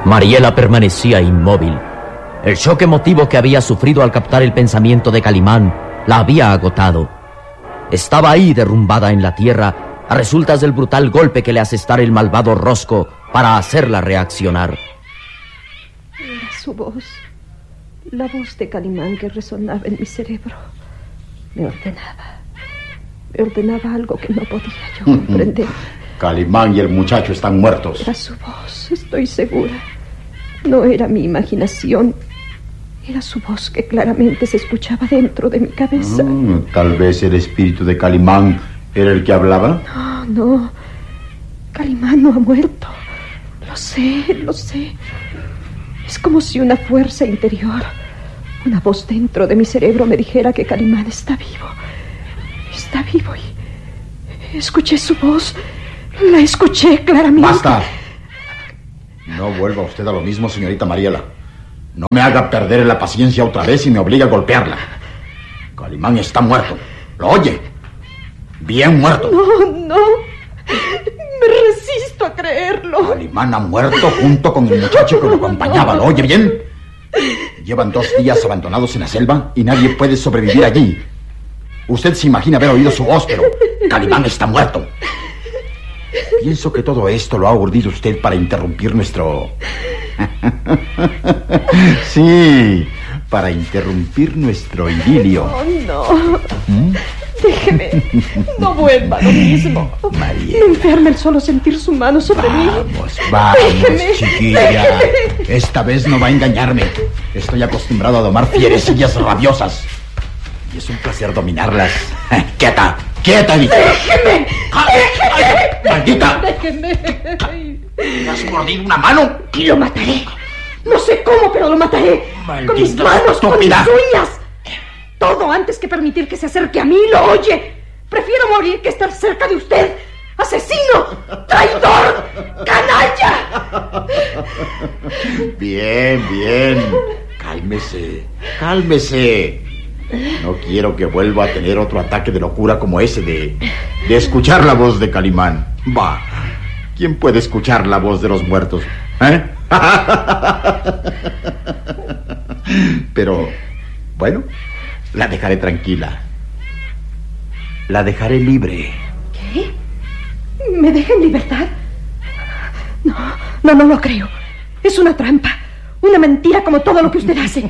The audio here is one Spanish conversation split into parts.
Mariela permanecía inmóvil. El shock emotivo que había sufrido al captar el pensamiento de Calimán la había agotado. Estaba ahí derrumbada en la tierra a resultas del brutal golpe que le asestara el malvado Rosco para hacerla reaccionar. Era su voz, la voz de Calimán que resonaba en mi cerebro. Me ordenaba algo que no podía yo comprender. Calimán y el muchacho están muertos. Era su voz, estoy segura. No era mi imaginación. Era su voz que claramente se escuchaba dentro de mi cabeza. Tal vez el espíritu de Calimán era el que hablaba. No. Calimán no ha muerto. Lo sé. Es como si una fuerza interior, una voz dentro de mi cerebro me dijera que Calimán está vivo. Está vivo y escuché su voz. La escuché claramente. ¡Basta! No vuelva usted a lo mismo, señorita Mariela. No me haga perder la paciencia otra vez y me obligue a golpearla. Calimán está muerto. ¿Lo oye? Bien muerto. No. Me resisto a creerlo. Calimán ha muerto junto con el muchacho que lo acompañaba. ¿Lo oye bien? Llevan 2 días abandonados en la selva y nadie puede sobrevivir allí. Usted se imagina haber oído su voz, pero Calimán está muerto. Pienso que todo esto lo ha urdido usted para interrumpir nuestro... Sí, para interrumpir nuestro idilio. No. Déjeme. No vuelva a lo mismo. María. Me enferma el solo sentir su mano sobre mí. Vamos, Déjeme. chiquilla. Déjeme. Esta vez no va a engañarme. Estoy acostumbrado a domar fierecillas rabiosas. Y es un placer dominarlas. ¡Quieta! ¡Dije! ¡Déjeme! ¡Ay, maldita! ¡Déjeme! ¿Me has mordido una mano? Y lo mataré. No sé cómo, pero lo mataré. Maldita con mis manos, estúpida. con mis uñas. Todo antes que permitir que se acerque a mí. ¿Lo oye? Prefiero morir que estar cerca de usted. ¡Asesino! ¡Traidor! ¡Canalla! Bien. Cálmese. No quiero que vuelva a tener otro ataque de locura como ese de escuchar la voz de Calimán. Bah, ¿quién puede escuchar la voz de los muertos? Pero, bueno, la dejaré tranquila. La dejaré libre. ¿Qué? ¿Me deja en libertad? No lo creo. Es una trampa. Una mentira como todo lo que usted hace.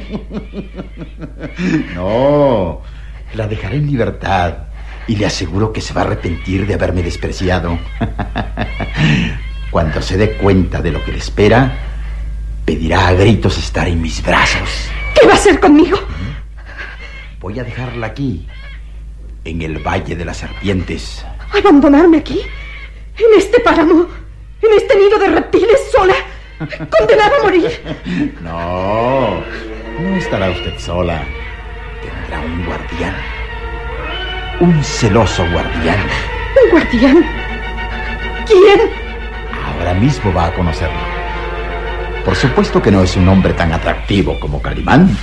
No, la dejaré en libertad y le aseguro que se va a arrepentir de haberme despreciado. Cuando se dé cuenta de lo que le espera, pedirá a gritos estar en mis brazos. ¿Qué va a hacer conmigo? Voy a dejarla aquí, en el Valle de las Serpientes. ¿Abandonarme aquí? ¿En este páramo? ¿En este nido de reptiles sola? ¿Condenada a morir? No estará usted sola. Tendrá un guardián. Un celoso guardián. ¿Un guardián? ¿Quién? Ahora mismo va a conocerlo. Por supuesto que no es un hombre tan atractivo como Calimán,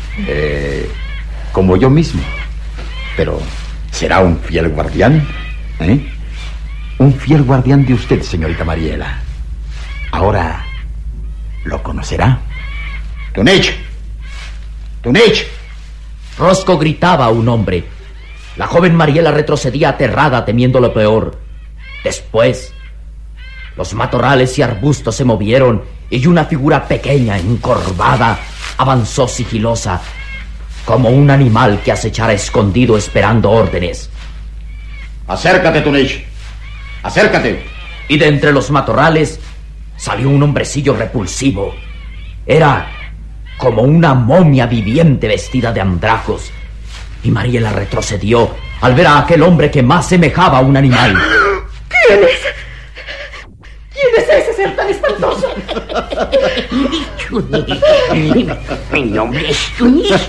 como yo mismo. Pero será un fiel guardián, un fiel guardián de usted, señorita Mariela. Ahora lo conocerá. ¡Tunich! Rosco gritaba a un hombre. La joven Mariela retrocedía aterrada, temiendo lo peor. Después, los matorrales y arbustos se movieron y una figura pequeña, encorvada, avanzó sigilosa, como un animal que acechara escondido esperando órdenes. ¡Acércate, Tunich! ¡Acércate! Y de entre los matorrales salió un hombrecillo repulsivo. Era como una momia viviente vestida de andrajos. Y Mariela retrocedió al ver a aquel hombre que más semejaba a un animal. ¿Quién es? ¿Quién es ese ser tan espantoso? Mi nombre es Tunich.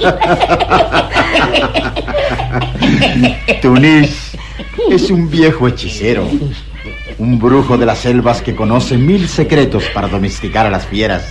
Tunich es un viejo hechicero, un brujo de las selvas que conoce 1000 secretos para domesticar a las fieras.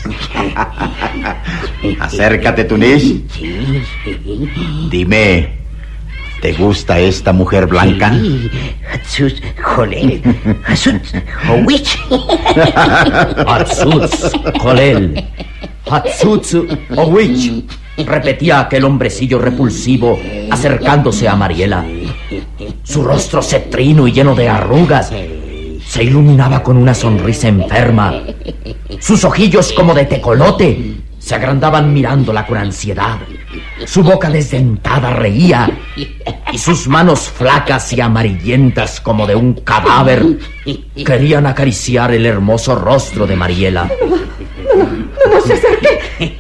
Acércate, Tunich. Dime, ¿Te gusta esta mujer blanca? Sí, Hatsus, Jolel, Hatsus, Owich. Hatsuts, Jolel, Hatsuts, Owich, repetía aquel hombrecillo repulsivo acercándose a Mariela. Su rostro cetrino y lleno de arrugas se iluminaba con una sonrisa enferma. Sus ojillos como de tecolote se agrandaban mirándola con ansiedad. Su boca desdentada reía y sus manos flacas y amarillentas como de un cadáver querían acariciar el hermoso rostro de Mariela. No se acerque.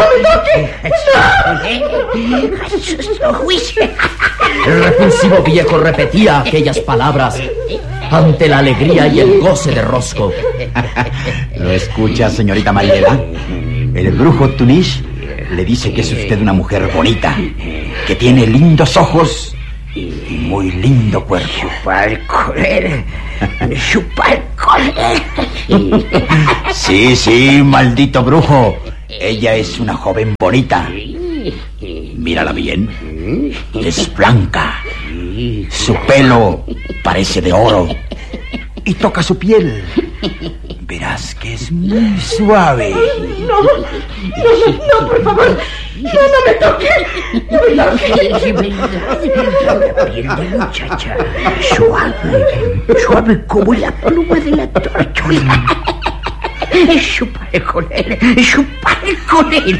No me toque. Hatsus, Owich. El repulsivo viejo repetía aquellas palabras ante la alegría y el goce de Rosco. ¿Lo escucha, señorita Mariela? El brujo Tunish le dice que es usted una mujer bonita, que tiene lindos ojos y muy lindo cuerpo. Chupar Jolel, chupar Jolel. Sí, maldito brujo. Ella es una joven bonita. Mírala bien. Es blanca. Su pelo parece de oro. Y toca su piel. Verás que es muy suave. No, por favor. No me toque. No me toque. Es verdad, la piel de muchacha, suave como la pluma de la tortuga. Chupar Jolel, chupar Jolel.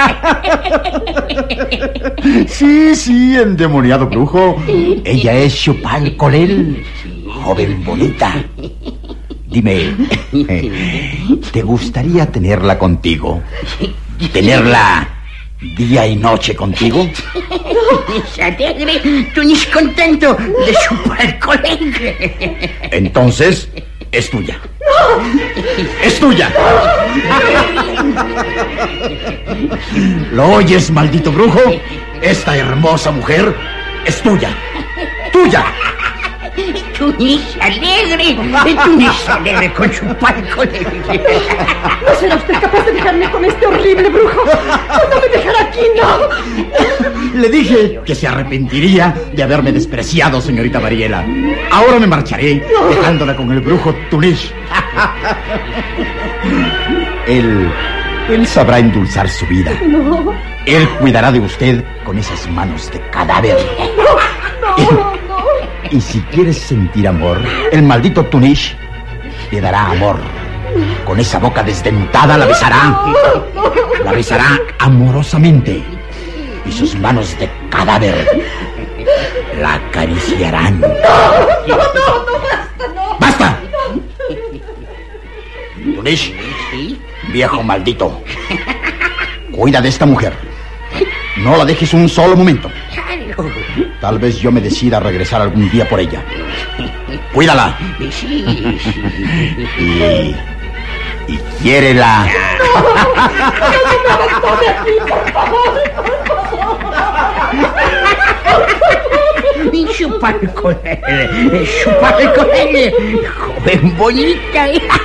Sí, endemoniado brujo. Ella es Chupal Colel, joven bonita. Dime, ¿te gustaría tenerla contigo? ¿Tenerla día y noche contigo? Es alegre, tú ni es contento de chupar Jolel. Entonces, es tuya. ¡Es tuya! ¿Lo oyes, maldito brujo? Esta hermosa mujer es tuya. ¡Tuya! Tú ni es alegre con chupar Jolel. ¿No será usted capaz de dejarme con este horrible brujo? No me dejará aquí, no. Le dije que se arrepentiría de haberme despreciado, señorita Mariela. Ahora me marcharé, dejándola con el brujo Tunish. Él sabrá endulzar su vida. No. Él cuidará de usted con esas manos de cadáver. No. Y si quieres sentir amor, el maldito Tunish te dará amor. Con esa boca desdentada la besará. La besará amorosamente. Y sus manos de cadáver la acariciarán. No, ¡Basta! Tunish, viejo maldito, cuida de esta mujer. No la dejes un solo momento. Tal vez yo me decida a regresar algún día por ella. Cuídala. Y quiérela. Chupar Jolel, joven bonita.